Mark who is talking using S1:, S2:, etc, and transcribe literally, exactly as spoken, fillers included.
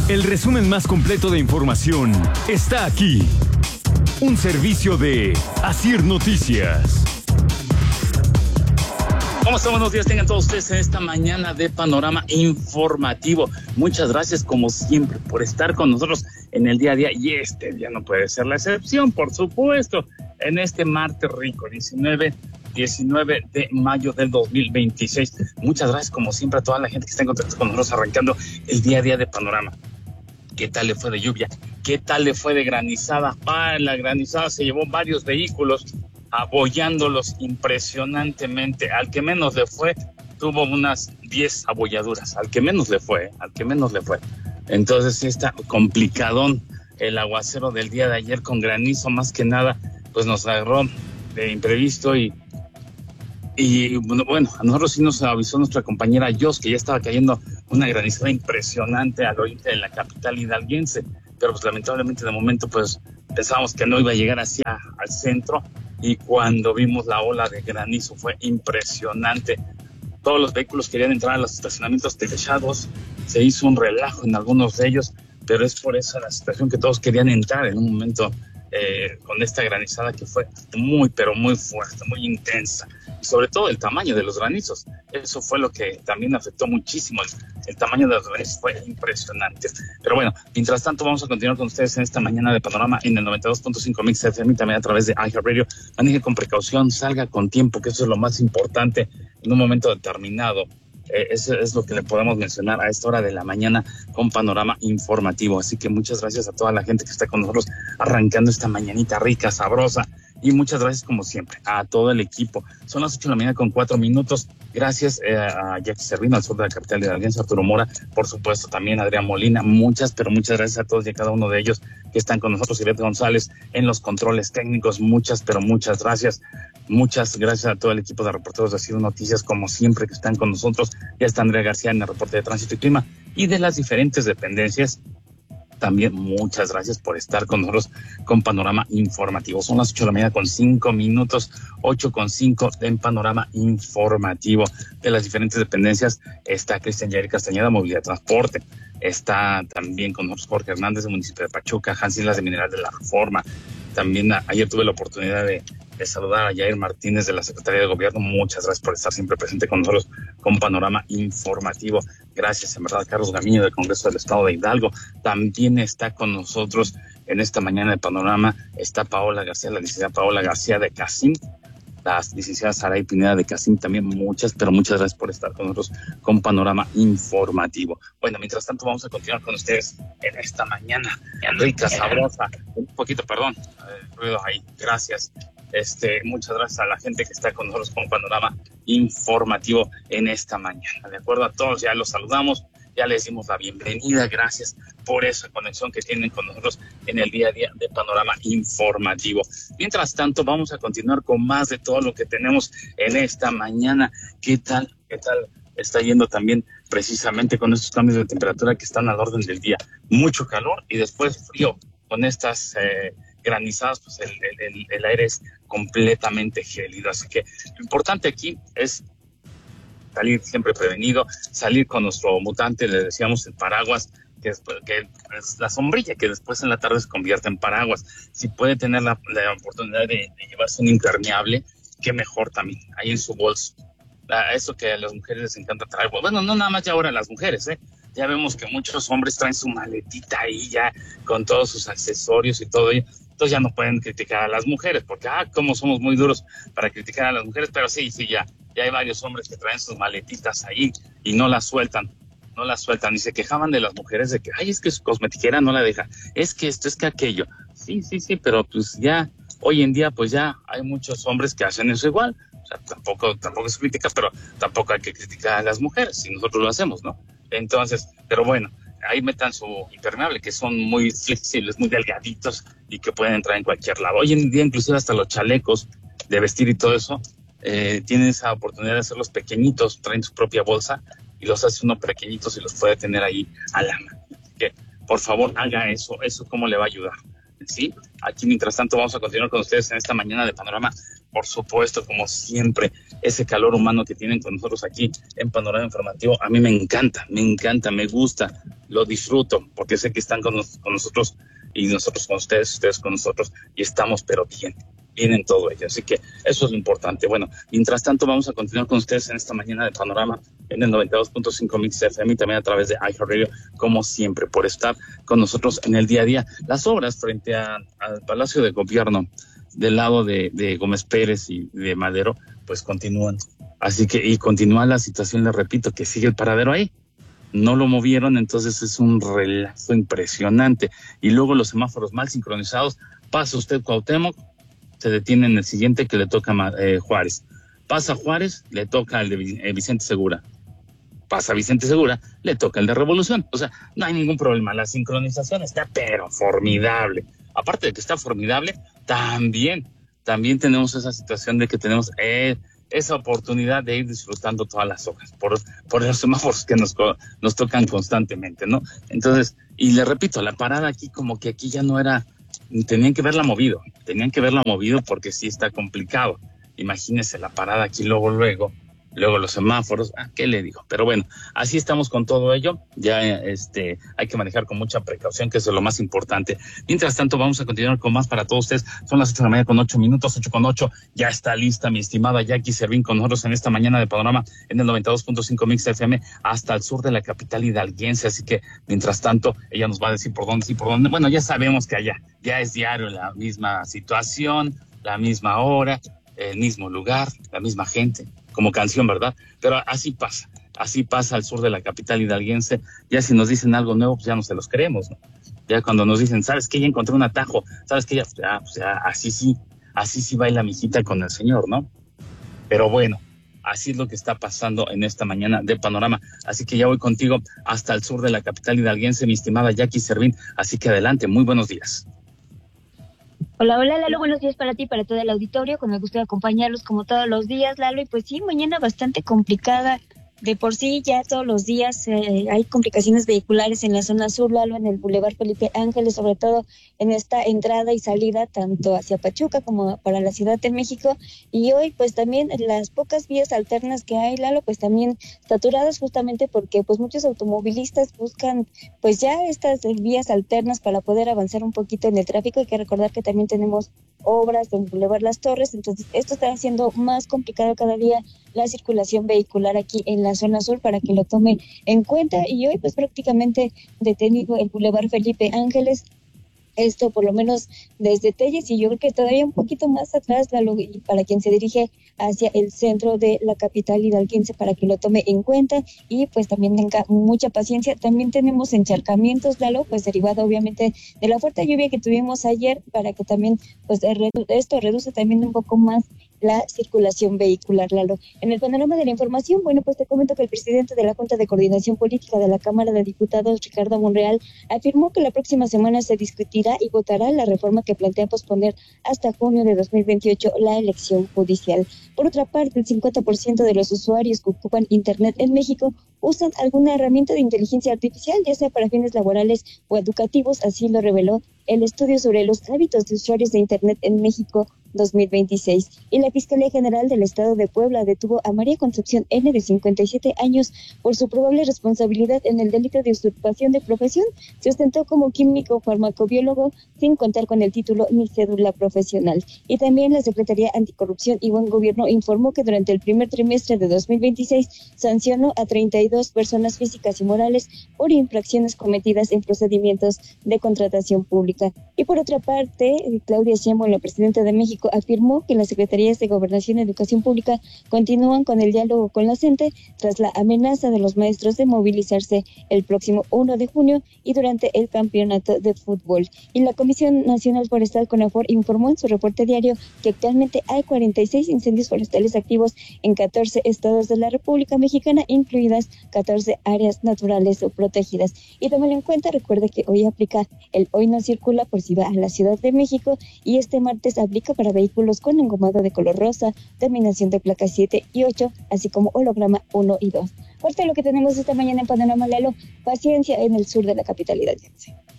S1: El resumen más completo de información está aquí. Un servicio de Asir Noticias.
S2: ¿Cómo están? Buenos días, tengan todos ustedes en esta mañana de Panorama Informativo. Muchas gracias, como siempre, por estar con nosotros en el día a día. Y este día no puede ser la excepción, por supuesto, en este martes rico, diecinueve de mayo del dos mil veintiséis. Muchas gracias, como siempre, a toda la gente que está en contacto con nosotros, arrancando el día a día de Panorama. ¿Qué tal le fue de lluvia? ¿Qué tal le fue de granizada? Ah, la granizada se llevó varios vehículos, abollándolos impresionantemente. Al que menos le fue, tuvo unas diez abolladuras. Al que menos le fue, al que menos le fue. Entonces sí está complicadón el aguacero del día de ayer con granizo, más que nada, pues nos agarró de imprevisto y, y bueno, bueno, a nosotros sí nos avisó nuestra compañera Jos que ya estaba cayendo una granizada impresionante al oriente de la capital hidalguense, pero pues lamentablemente de momento pues pensábamos que no iba a llegar hacia al centro, y cuando vimos la ola de granizo fue impresionante. Todos los vehículos querían entrar a los estacionamientos techados, se hizo un relajo en algunos de ellos, pero es por eso la situación que todos querían entrar en un momento eh, con esta granizada que fue muy, pero muy fuerte, muy intensa. Y sobre todo el tamaño de los granizos, eso fue lo que también afectó muchísimo. El, el tamaño de los granizos fue impresionante. Pero bueno, mientras tanto vamos a continuar con ustedes en esta mañana de Panorama en el noventa y dos punto cinco Mix F M, también a través de iHeartRadio. Maneje con precaución, salga con tiempo, que eso es lo más importante en un momento determinado. Eh, eso es lo que le podemos mencionar a esta hora de la mañana con Panorama Informativo. Así que muchas gracias a toda la gente que está con nosotros arrancando esta mañanita rica, sabrosa. Y muchas gracias, como siempre, a todo el equipo. Son las ocho de la mañana con cuatro minutos. Gracias eh, a Jackie Servino, al sur de la capital de Hidalguense, Arturo Mora, por supuesto, también a Adrián Molina. Muchas, pero muchas gracias a todos y a cada uno de ellos que están con nosotros. Ivette González en los controles técnicos. Muchas, pero muchas gracias. Muchas gracias a todo el equipo de reporteros de Asir Noticias, como siempre, que están con nosotros. Ya está Andrea García en el reporte de tránsito y clima y de las diferentes dependencias. También muchas gracias por estar con nosotros con Panorama Informativo. Son las ocho de la mañana con cinco minutos, ocho con cinco en Panorama Informativo. De las diferentes dependencias está Cristian Yair Castañeda, Movilidad y Transporte. Está también con nosotros Jorge Hernández, del municipio de Pachuca, Hans Islas de Mineral de la Reforma. También a, ayer tuve la oportunidad de, de saludar a Yair Martínez de la Secretaría de Gobierno. Muchas gracias por estar siempre presente con nosotros con Panorama Informativo. Gracias, en verdad, Carlos Gamiño del Congreso del Estado de Hidalgo. También está con nosotros en esta mañana de Panorama, está Paola García, la licenciada Paola García de CACIM, la licenciada Saray Pineda de CACIM. También muchas, pero muchas gracias por estar con nosotros con Panorama Informativo. Bueno, mientras tanto vamos a continuar con ustedes en esta mañana rica, sabrosa. Un poquito, perdón, eh, ruido ahí. Gracias. Este, muchas gracias a la gente que está con nosotros con Panorama Informativo en esta mañana. De acuerdo a todos, ya los saludamos, ya les dimos la bienvenida. Gracias por esa conexión que tienen con nosotros en el día a día de Panorama Informativo. Mientras tanto, vamos a continuar con más de todo lo que tenemos en esta mañana. ¿Qué tal? ¿Qué tal está yendo también precisamente con estos cambios de temperatura que están al orden del día? Mucho calor y después frío con estas eh, granizadas, pues el, el, el aire es completamente gélido. Así que lo importante aquí es salir siempre prevenido, salir con nuestro mutante, le decíamos el paraguas, que es, que es la sombrilla, que después en la tarde se convierte en paraguas. Si puede tener la, la oportunidad de, de llevarse un impermeable, qué mejor también, ahí en su bolso. A eso que a las mujeres les encanta traer, bueno, no nada más ya ahora las mujeres, ¿eh? Ya vemos que muchos hombres traen su maletita ahí ya con todos sus accesorios y todo ello. Entonces ya no pueden criticar a las mujeres, porque, ah, cómo somos muy duros para criticar a las mujeres, pero sí, sí, ya, ya hay varios hombres que traen sus maletitas ahí y no las sueltan, no las sueltan, y se quejaban de las mujeres de que, ay, es que su cosmetiquera no la deja, es que esto, es que aquello. Sí, sí, sí, pero pues ya, hoy en día, pues ya hay muchos hombres que hacen eso igual. O sea, tampoco, tampoco se critica, pero tampoco hay que criticar a las mujeres, si nosotros lo hacemos, ¿no? Entonces, pero bueno, ahí metan su impermeable, que son muy flexibles, muy delgaditos y que pueden entrar en cualquier lado. Hoy en día, inclusive hasta los chalecos de vestir y todo eso, eh, tienen esa oportunidad de hacerlos pequeñitos, traen su propia bolsa y los hace uno pequeñitos y los puede tener ahí a la mano. Así que, por favor, haga eso. Eso cómo le va a ayudar, ¿sí? Aquí, mientras tanto, vamos a continuar con ustedes en esta mañana de Panorama. Por supuesto, como siempre, ese calor humano que tienen con nosotros aquí en Panorama Informativo, a mí me encanta, me encanta, me gusta. lo disfruto, porque sé que están con, nos, con nosotros y nosotros con ustedes, ustedes con nosotros, y estamos pero bien, bien en todo ello. Así que eso es lo importante. Bueno, mientras tanto vamos a continuar con ustedes en esta mañana de Panorama en el noventa y dos punto cinco Mix F M y también a través de iHeartRadio, como siempre, por estar con nosotros en el día a día. Las obras frente a, al Palacio de Gobierno del lado de, de Gómez Pérez y de Madero, pues continúan. Así que, y continúa la situación, les repito, que sigue el paradero ahí. No lo movieron, entonces es un relajo impresionante. Y luego los semáforos mal sincronizados. Pasa usted Cuauhtémoc, se detiene en el siguiente que le toca a eh, Juárez. Pasa Juárez, le toca al de eh, Vicente Segura. Pasa Vicente Segura, le toca el de Revolución. O sea, no hay ningún problema. La sincronización está pero formidable. Aparte de que está formidable, también, también tenemos esa situación de que tenemos eh, esa oportunidad de ir disfrutando todas las hojas por, por los semáforos que nos, nos tocan constantemente, ¿no? Entonces, y le repito, la parada aquí como que aquí ya no era, tenían que verla movido, tenían que verla movido porque sí está complicado. Imagínense la parada aquí luego, luego, luego los semáforos, ¿a qué le digo? Pero bueno, así estamos con todo ello, ya este hay que manejar con mucha precaución, que eso es lo más importante. Mientras tanto, vamos a continuar con más para todos ustedes. Son las ocho de la mañana con ocho minutos, ocho con ocho, ya está lista mi estimada Jackie Servín con nosotros en esta mañana de Panorama en el noventa y dos punto cinco Mix F M hasta el sur de la capital hidalguense, así que mientras tanto, ella nos va a decir por dónde, sí, por dónde. Bueno, ya sabemos que allá ya es diario la misma situación, la misma hora, el mismo lugar, la misma gente, como canción, ¿verdad? Pero así pasa, así pasa al sur de la capital hidalguense. Ya si nos dicen algo nuevo, pues ya no se los creemos, ¿no? Ya cuando nos dicen, ¿sabes qué? Ya encontré un atajo, ¿sabes qué? Ya, ya, pues ya, así sí, así sí baila mijita con el señor, ¿no? Pero bueno, así es lo que está pasando en esta mañana de Panorama. Así que ya voy contigo hasta el sur de la capital hidalguense, mi estimada Jackie Servín. Así que adelante, muy buenos días.
S3: Hola, hola Lalo, buenos días para ti, para todo el auditorio, con el gusto de acompañarlos como todos los días, Lalo, y pues sí, mañana bastante complicada. De por sí ya todos los días eh, hay complicaciones vehiculares en la zona sur, Lalo, en el Boulevard Felipe Ángeles, sobre todo en esta entrada y salida tanto hacia Pachuca como para la Ciudad de México. Y hoy pues también las pocas vías alternas que hay, Lalo, pues también saturadas, justamente porque pues muchos automovilistas buscan pues ya estas vías alternas para poder avanzar un poquito en el tráfico. Hay que recordar que también tenemos obras en Boulevard Las Torres, entonces esto está haciendo más complicado cada día la circulación vehicular aquí en la zona sur, para que lo tome en cuenta. Y hoy pues prácticamente detenido el Boulevard Felipe Ángeles, esto por lo menos desde Telles, y yo creo que todavía un poquito más atrás, Lalo, y para quien se dirige hacia el centro de la capital hidalguense, para que lo tome en cuenta y pues también tenga mucha paciencia. También tenemos encharcamientos, Lalo, pues derivado obviamente de la fuerte lluvia que tuvimos ayer, para que también pues esto reduce también un poco más la circulación vehicular, Lalo. En el panorama de la información, bueno, pues te comento que el presidente de la Junta de Coordinación Política de la Cámara de Diputados, Ricardo Monreal, afirmó que la próxima semana se discutirá y votará la reforma que plantea posponer hasta junio de dos mil veintiocho la elección judicial. Por otra parte, el cincuenta por ciento de los usuarios que ocupan Internet en México usan alguna herramienta de inteligencia artificial, ya sea para fines laborales o educativos, así lo reveló el estudio sobre los hábitos de usuarios de Internet en México dos mil veintiséis. Y la Fiscalía General del Estado de Puebla detuvo a María Concepción N., de cincuenta y siete años, por su probable responsabilidad en el delito de usurpación de profesión. Se ostentó como químico farmacobiólogo sin contar con el título ni cédula profesional. Y también la Secretaría Anticorrupción y Buen Gobierno informó que durante el primer trimestre de dos mil veintiséis sancionó a treinta y dos personas físicas y morales por infracciones cometidas en procedimientos de contratación pública. Y por otra parte, Claudia Sheinbaum, la presidenta de México, afirmó que las Secretarías de Gobernación y Educación Pública continúan con el diálogo con la CENTE tras la amenaza de los maestros de movilizarse el próximo primero de junio y durante el campeonato de fútbol. Y la Comisión Nacional Forestal, CONAFOR, informó en su reporte diario que actualmente hay cuarenta y seis incendios forestales activos en catorce estados de la República Mexicana, incluidas catorce áreas naturales o protegidas. Y tómalo en cuenta, recuerde que hoy aplica el hoy no circula por si va a la Ciudad de México, y este martes aplica para vehículos con engomado de color rosa, terminación de placas siete y ocho, así como holograma uno y dos. Parte de lo que tenemos esta mañana en Panorama, Lalo, paciencia en el sur de la capital hidalguense.